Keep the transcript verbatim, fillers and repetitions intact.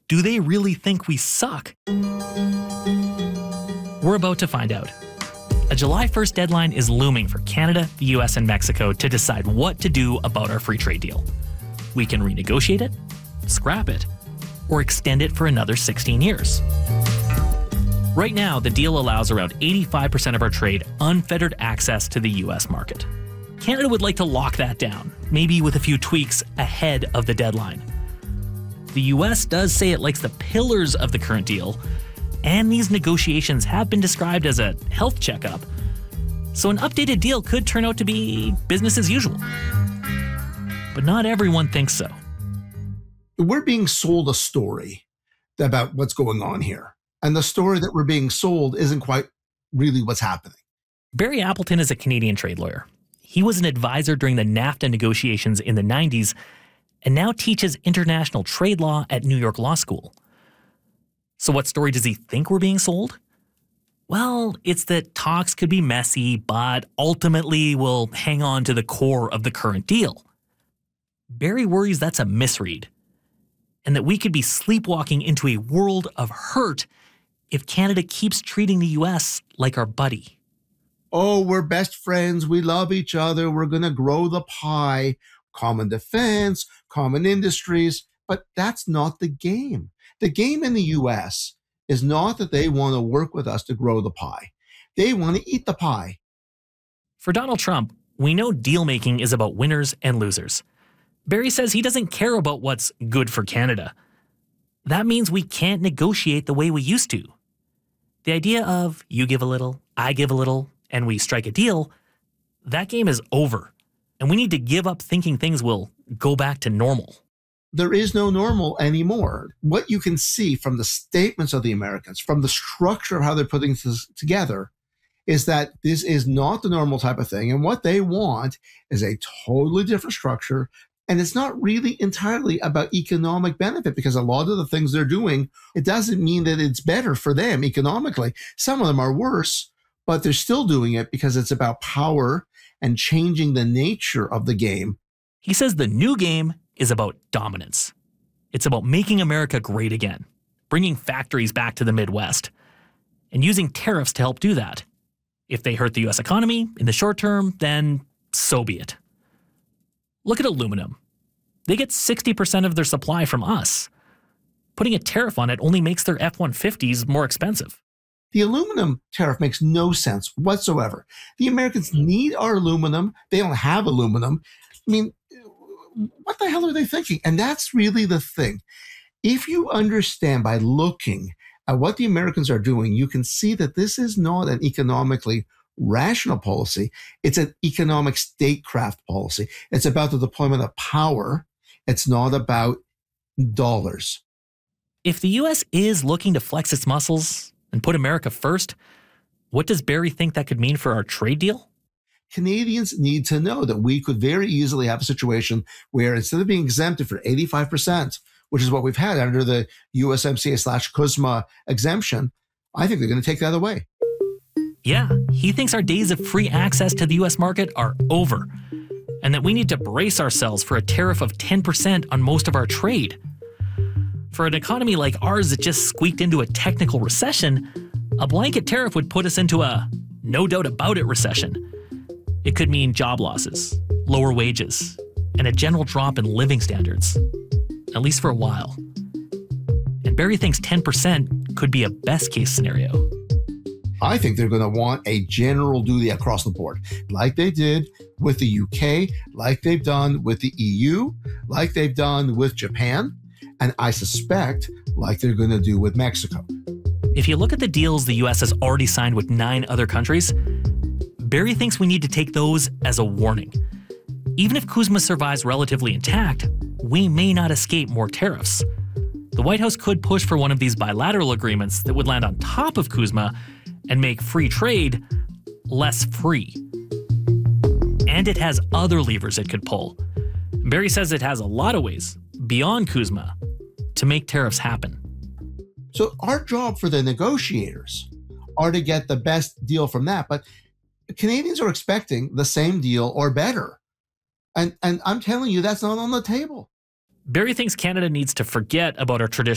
do they really think we suck? We're about to find out. A July first deadline is looming for Canada, the U S, and Mexico to decide what to do about our free trade deal. We can renegotiate it, scrap it, or extend it for another sixteen years. Right now, the deal allows around eighty-five percent of our trade unfettered access to the U S market. Canada would like to lock that down, maybe with a few tweaks ahead of the deadline. The U S does say it likes the pillars of the current deal, and these negotiations have been described as a health checkup. So an updated deal could turn out to be business as usual. But not everyone thinks so. We're being sold a story about what's going on here. And the story that we're being sold isn't quite really what's happening. Barry Appleton is a Canadian trade lawyer. He was an advisor during the NAFTA negotiations in the nineties and now teaches international trade law at New York Law School. So what story does he think we're being sold? Well, it's that talks could be messy, but ultimately will hang on to the core of the current deal. Barry worries that's a misread, and that we could be sleepwalking into a world of hurt if Canada keeps treating the U S like our buddy. Oh, we're best friends. We love each other. We're going to grow the pie. Common defense, common industries. But that's not the game. The game in the U S is not that they want to work with us to grow the pie. They want to eat the pie. For Donald Trump, we know deal-making is about winners and losers. Barry says he doesn't care about what's good for Canada. That means we can't negotiate the way we used to. The idea of you give a little, I give a little, and we strike a deal, that game is over. And we need to give up thinking things will go back to normal. There is no normal anymore. What you can see from the statements of the Americans, from the structure of how they're putting this together, is that this is not the normal type of thing. And what they want is a totally different structure. And it's not really entirely about economic benefit, because a lot of the things they're doing, it doesn't mean that it's better for them economically. Some of them are worse, but they're still doing it because it's about power and changing the nature of the game. He says the new game is about dominance. It's about making America great again, bringing factories back to the Midwest, and using tariffs to help do that. If they hurt the U S economy in the short term, then so be it. Look at aluminum. They get sixty percent of their supply from us. Putting a tariff on it only makes their F one fifties more expensive. The aluminum tariff makes no sense whatsoever. The Americans need our aluminum. They don't have aluminum. I mean, what the hell are they thinking? And that's really the thing. If you understand by looking at what the Americans are doing, you can see that this is not an economically rational policy. It's an economic statecraft policy. It's about the deployment of power. It's not about dollars. If the U S is looking to flex its muscles and put America first, what does Barry think that could mean for our trade deal? Canadians need to know that we could very easily have a situation where instead of being exempted for eighty-five percent, which is what we've had under the U S M C A slash CUSMA exemption, I think they're going to take that away. Yeah, he thinks our days of free access to the U S market are over, and that we need to brace ourselves for a tariff of ten percent on most of our trade. For an economy like ours that just squeaked into a technical recession, a blanket tariff would put us into a no doubt about it recession. It could mean job losses, lower wages, and a general drop in living standards, at least for a while. And Barry thinks ten percent could be a best case scenario. I think they're going to want a general duty across the board, like they did with the U K, like they've done with the E U, like they've done with Japan, and I suspect like they're going to do with Mexico. If you look at the deals the U S has already signed with nine other countries, Barry thinks we need to take those as a warning. Even if CUSMA survives relatively intact, we may not escape more tariffs. The White House could push for one of these bilateral agreements that would land on top of CUSMA and make free trade less free. And it has other levers it could pull. Barry says it has a lot of ways, beyond CUSMA, to make tariffs happen. So our job for the negotiators are to get the best deal from that. But Canadians are expecting the same deal or better. And, and I'm telling you, that's not on the table. Barry thinks Canada needs to forget about our tradition